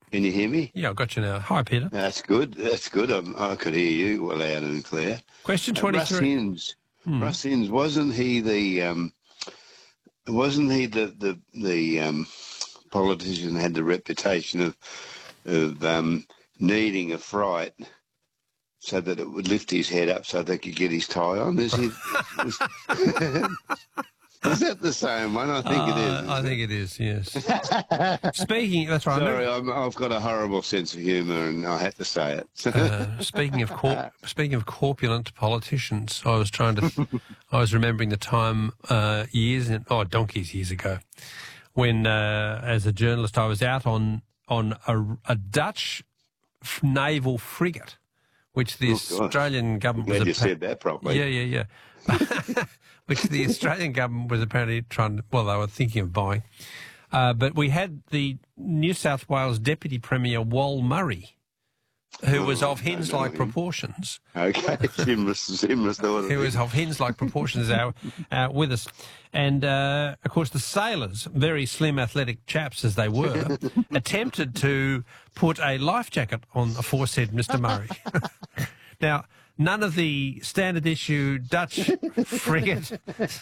Can you hear me? Yeah, I've got you now. Hi, Peter. That's good. That's good. I could hear you loud and clear. Question 23. Russ Innes, wasn't he the politician who had the reputation of needing a fright so that it would lift his head up so they could get his tie on? Is that the same one? I think it is. I think it is, yes. Speaking, that's right. Sorry, I've got a horrible sense of humour and I had to say it. Speaking of corpulent politicians, I was remembering the time donkeys years ago, when as a journalist I was out on a Dutch naval frigate, which the Australian government was... Glad you said that properly. Yeah. Which the Australian government was apparently they were thinking of buying. But we had the New South Wales Deputy Premier, Wal Murray, who was of hens-like proportions. Okay, Zimmer's daughter. Who was of hens-like proportions out with us. And, of course, the sailors, very slim, athletic chaps as they were, attempted to put a life jacket on aforesaid Mr. Murray. Now, none of the standard issue Dutch frigate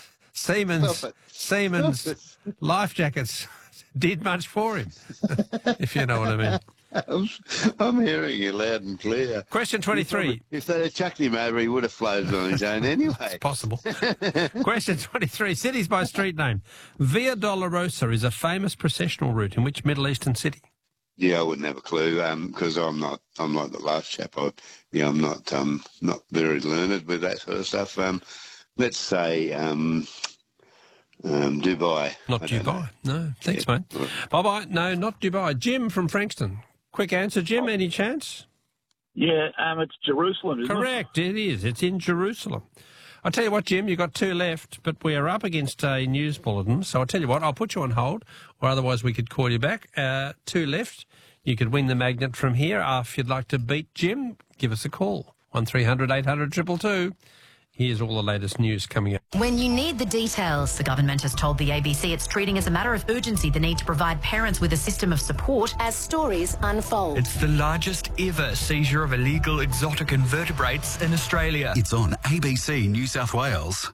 Seamen's life jackets did much for him, if you know what I mean. I'm hearing you loud and clear. Question 23. If they'd have chucked him over, he would have floated on his own anyway. It's possible. Question 23. Cities by street name. Via Dolorosa is a famous processional route in which Middle Eastern city? Yeah, I wouldn't have a clue because I'm like the last chap. I'm not very learned with that sort of stuff. Let's say Dubai. Not Dubai. No, thanks, mate. Bye-bye. No, not Dubai. Jim from Frankston. Quick answer, Jim. Any chance? Yeah, it's Jerusalem, isn't it? Correct, it is. It's in Jerusalem. I'll tell you what, Jim, you've got 2 left, but we are up against a news bulletin. So I'll tell you what, I'll put you on hold, or otherwise we could call you back. 2 left. You could win the magnet from here. If you'd like to beat Jim, give us a call. 1300 800 222. Here's all the latest news coming up. When you need the details, the government has told the ABC it's treating as a matter of urgency the need to provide parents with a system of support as stories unfold. It's the largest ever seizure of illegal exotic invertebrates in Australia. It's on ABC New South Wales.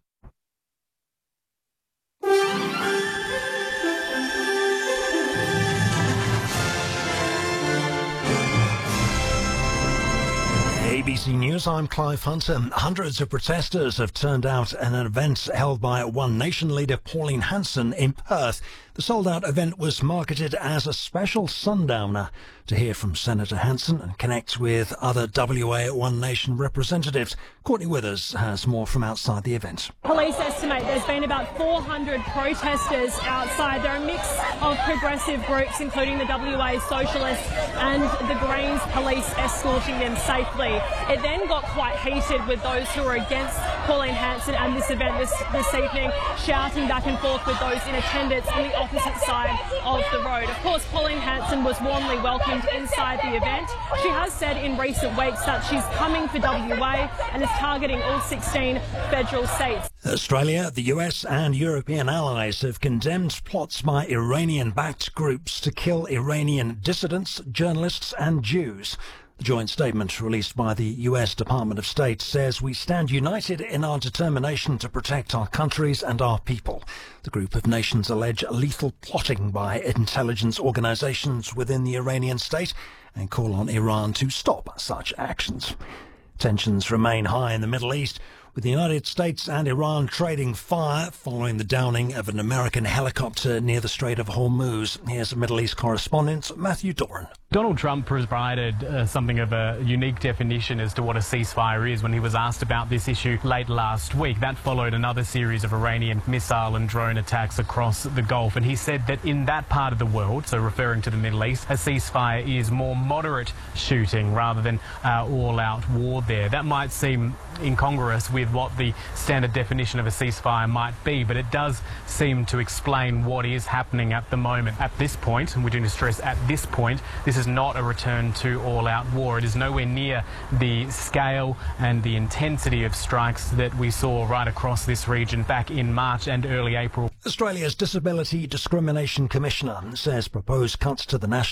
ABC News, I'm Clive Hunter. Hundreds of protesters have turned out at an event held by One Nation leader Pauline Hanson in Perth. The sold-out event was marketed as a special sundowner to hear from Senator Hanson and connect with other WA One Nation representatives. Courtney Withers has more from outside the event. Police estimate there's been about 400 protesters outside. They're a mix of progressive groups, including the WA Socialists and the Greens police escorting them safely. It then got quite heated with those who were against Pauline Hanson and this event this evening, shouting back and forth with those in attendance on the opposite side of the road. Of course, Pauline Hanson was warmly welcomed inside the event. She has said in recent weeks that she's coming for WA and is targeting all 16 federal seats. Australia, the US and European allies have condemned plots by Iranian-backed groups to kill Iranian dissidents, journalists and Jews. The joint statement released by the US Department of State says we stand united in our determination to protect our countries and our people. The group of nations allege lethal plotting by intelligence organizations within the Iranian state and call on Iran to stop such actions. Tensions remain high in the Middle East, with the United States and Iran trading fire following the downing of an American helicopter near the Strait of Hormuz. Here's Middle East correspondent Matthew Doran. Donald Trump provided something of a unique definition as to what a ceasefire is when he was asked about this issue late last week. That followed another series of Iranian missile and drone attacks across the Gulf. And he said that in that part of the world, so referring to the Middle East, a ceasefire is more moderate shooting rather than all-out war there. That might seem incongruous with what the standard definition of a ceasefire might be, but it does seem to explain what is happening at the moment. At this point, and we're going to stress at this point, this is not a return to all-out war. It is nowhere near the scale and the intensity of strikes that we saw right across this region back in March and early April. Australia's Disability Discrimination Commissioner says proposed cuts to the National